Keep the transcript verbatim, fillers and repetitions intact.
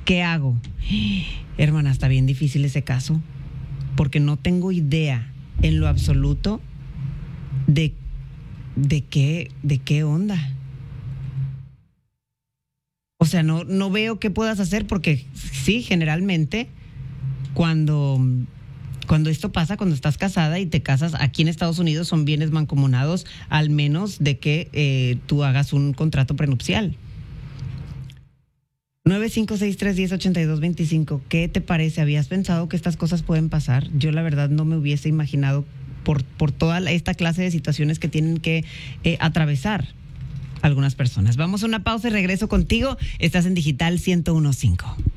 ¿Qué hago? Hermana, está bien difícil ese caso, porque no tengo idea en lo absoluto de, de qué, de qué onda. O sea, no, no veo qué puedas hacer, porque sí, generalmente cuando, cuando esto pasa, cuando estás casada y te casas aquí en Estados Unidos, son bienes mancomunados, al menos de que eh, tú hagas un contrato prenupcial. nueve cinco seis tres uno cero ocho dos dos cinco. ¿Qué te parece? ¿Habías pensado que estas cosas pueden pasar? Yo la verdad no me hubiese imaginado por, por toda esta clase de situaciones que tienen que eh, atravesar algunas personas. Vamos a una pausa y regreso contigo. Estás en Digital ciento uno punto cinco.